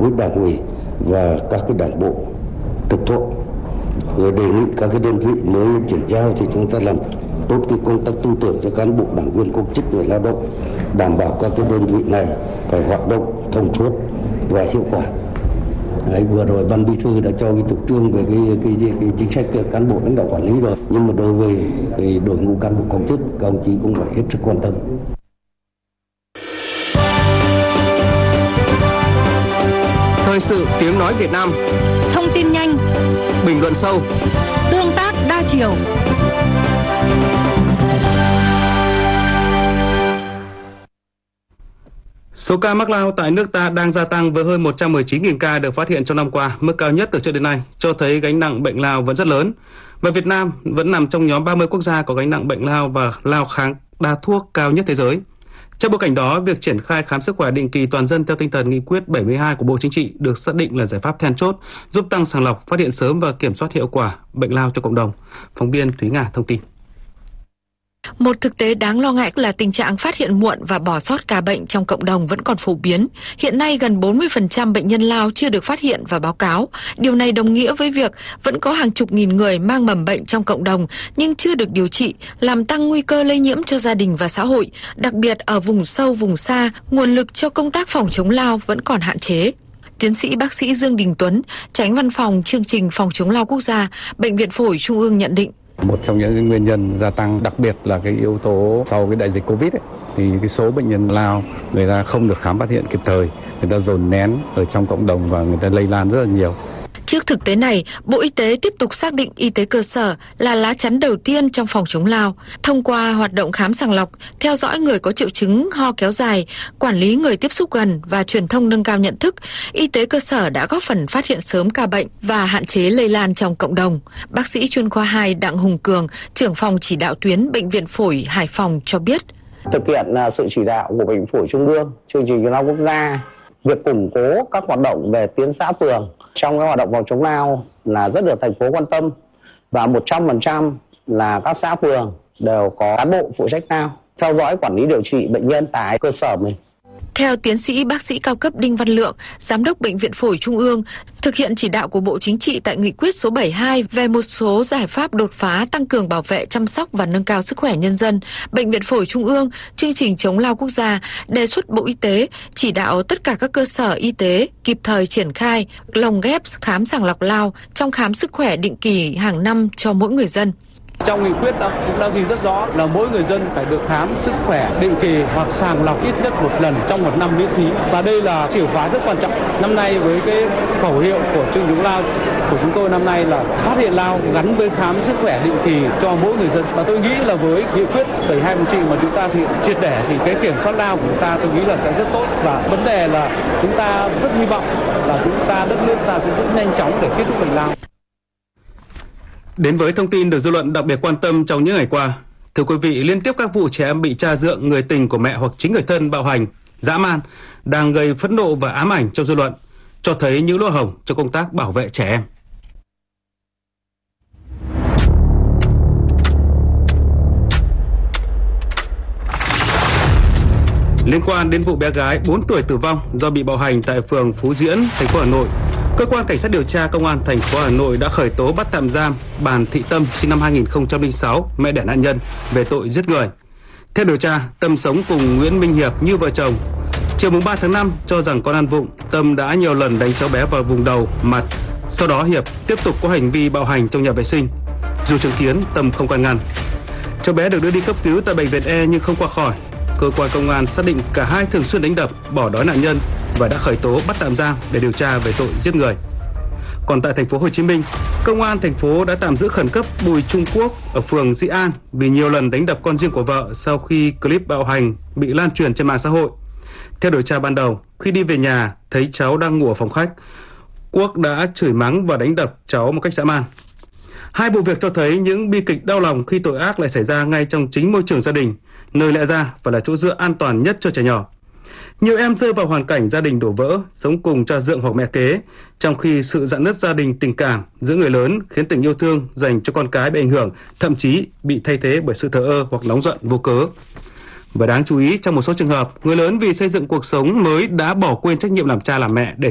với Đảng ủy và các cái đảng bộ trực thuộc. Rồi đề nghị các cái đơn vị mới chuyển giao thì chúng ta làm tốt cái công tác tư tưởng cho cán bộ, đảng viên, công chức, người lao động, đảm bảo các cái đơn vị này phải hoạt động thông suốt và hiệu quả. Đấy, vừa rồi Ban Bí thư đã cho cái chủ trương về cái chính sách cán bộ lãnh đạo quản lý rồi, nhưng mà đối với cái đội ngũ cán bộ công chức, các ông chí cũng phải hết sức quan tâm. Thời sự tiếng nói Việt Nam, thông tin nhanh, bình luận sâu, tương tác đa chiều. Số ca mắc lao tại nước ta đang gia tăng với hơn 119.000 ca được phát hiện trong năm qua, mức cao nhất từ trước đến nay, cho thấy gánh nặng bệnh lao vẫn rất lớn. Và Việt Nam vẫn nằm trong nhóm 30 quốc gia có gánh nặng bệnh lao và lao kháng đa thuốc cao nhất thế giới. Trong bối cảnh đó, việc triển khai khám sức khỏe định kỳ toàn dân theo tinh thần nghị quyết 72 của Bộ Chính trị được xác định là giải pháp then chốt, giúp tăng sàng lọc, phát hiện sớm và kiểm soát hiệu quả bệnh lao cho cộng đồng. Phóng viên Thúy Nga thông tin. Một thực tế đáng lo ngại là tình trạng phát hiện muộn và bỏ sót ca bệnh trong cộng đồng vẫn còn phổ biến. Hiện nay gần 40% bệnh nhân lao chưa được phát hiện và báo cáo. Điều này đồng nghĩa với việc vẫn có hàng chục nghìn người mang mầm bệnh trong cộng đồng nhưng chưa được điều trị, làm tăng nguy cơ lây nhiễm cho gia đình và xã hội. Đặc biệt ở vùng sâu, vùng xa, nguồn lực cho công tác phòng chống lao vẫn còn hạn chế. Tiến sĩ bác sĩ Dương Đình Tuấn, Chánh Văn phòng Chương trình Phòng chống lao quốc gia, Bệnh viện Phổi Trung ương nhận định. Một trong những nguyên nhân gia tăng đặc biệt là cái yếu tố sau cái đại dịch Covid ấy, thì cái số bệnh nhân lao người ta không được khám phát hiện kịp thời, người ta dồn nén ở trong cộng đồng và người ta lây lan rất là nhiều. Trước thực tế này, Bộ Y tế tiếp tục xác định y tế cơ sở là lá chắn đầu tiên trong phòng chống lao. Thông qua hoạt động khám sàng lọc, theo dõi người có triệu chứng ho kéo dài, quản lý người tiếp xúc gần và truyền thông nâng cao nhận thức, y tế cơ sở đã góp phần phát hiện sớm ca bệnh và hạn chế lây lan trong cộng đồng. Bác sĩ chuyên khoa 2 Đặng Hùng Cường, trưởng phòng chỉ đạo tuyến Bệnh viện Phổi Hải Phòng cho biết. Thực hiện sự chỉ đạo của Bệnh viện Phổi Trung ương, chương trình lao quốc gia, việc củng cố các hoạt động về tuyến xã phường trong các hoạt động phòng chống lao là rất được thành phố quan tâm, và 100% là các xã phường đều có cán bộ phụ trách lao theo dõi quản lý điều trị bệnh nhân tại cơ sở mình. Theo tiến sĩ bác sĩ cao cấp Đinh Văn Lượng, Giám đốc Bệnh viện Phổi Trung ương, thực hiện chỉ đạo của Bộ Chính trị tại Nghị quyết số 72 về một số giải pháp đột phá tăng cường bảo vệ, chăm sóc và nâng cao sức khỏe nhân dân, Bệnh viện Phổi Trung ương, chương trình chống lao quốc gia đề xuất Bộ Y tế chỉ đạo tất cả các cơ sở y tế kịp thời triển khai lồng ghép khám sàng lọc lao trong khám sức khỏe định kỳ hàng năm cho mỗi người dân. Trong nghị quyết cũng đã ghi rất rõ là mỗi người dân phải được khám sức khỏe định kỳ hoặc sàng lọc ít nhất một lần trong một năm miễn phí, và đây là chìa khóa rất quan trọng. Năm nay với cái khẩu hiệu của chương trình lao của chúng tôi năm nay là phát hiện lao gắn với khám sức khỏe định kỳ cho mỗi người dân, và tôi nghĩ là với nghị quyết 72 của mà chúng ta thực hiện triệt để thì cái kiểm soát lao của chúng ta tôi nghĩ là sẽ rất tốt, và vấn đề là chúng ta rất hy vọng là chúng ta đất nước ta sẽ rất nhanh chóng để kết thúc bệnh lao. Đến với thông tin được dư luận đặc biệt quan tâm trong những ngày qua, thưa quý vị, liên tiếp các vụ trẻ em bị cha dượng, người tình của mẹ hoặc chính người thân bạo hành, dã man đang gây phẫn nộ và ám ảnh trong dư luận, cho thấy những lỗ hổng cho công tác bảo vệ trẻ em. Liên quan đến vụ bé gái 4 tuổi tử vong do bị bạo hành tại phường Phú Diễn, thành phố Hà Nội, Cơ quan Cảnh sát điều tra Công an thành phố Hà Nội đã khởi tố bắt tạm giam Bàn Thị Tâm sinh năm 2006, mẹ đẻ nạn nhân, về tội giết người. Theo điều tra, Tâm sống cùng Nguyễn Minh Hiệp như vợ chồng. Chiều 3 tháng 5, cho rằng con ăn vụng, Tâm đã nhiều lần đánh cháu bé vào vùng đầu, mặt. Sau đó Hiệp tiếp tục có hành vi bạo hành trong nhà vệ sinh. Dù chứng kiến, Tâm không can ngăn. Cháu bé được đưa đi cấp cứu tại bệnh viện E nhưng không qua khỏi. Cơ quan công an xác định cả hai thường xuyên đánh đập, bỏ đói nạn nhân và đã khởi tố bắt tạm giam để điều tra về tội giết người. Còn tại thành phố Hồ Chí Minh, công an thành phố đã tạm giữ khẩn cấp Bùi Trung Quốc ở phường Dĩ An vì nhiều lần đánh đập con riêng của vợ sau khi clip bạo hành bị lan truyền trên mạng xã hội. Theo điều tra ban đầu, khi đi về nhà thấy cháu đang ngủ ở phòng khách, Quốc đã chửi mắng và đánh đập cháu một cách dã man. Hai vụ việc cho thấy những bi kịch đau lòng khi tội ác lại xảy ra ngay trong chính môi trường gia đình, nơi lẽ ra phải là chỗ dựa an toàn nhất cho trẻ nhỏ. Nhiều em rơi vào hoàn cảnh gia đình đổ vỡ, sống cùng cha dượng hoặc mẹ kế, trong khi sự rạn nứt gia đình tình cảm giữa người lớn khiến tình yêu thương dành cho con cái bị ảnh hưởng, thậm chí bị thay thế bởi sự thờ ơ hoặc nóng giận vô cớ. Và đáng chú ý, trong một số trường hợp, người lớn vì xây dựng cuộc sống mới đã bỏ quên trách nhiệm làm cha làm mẹ để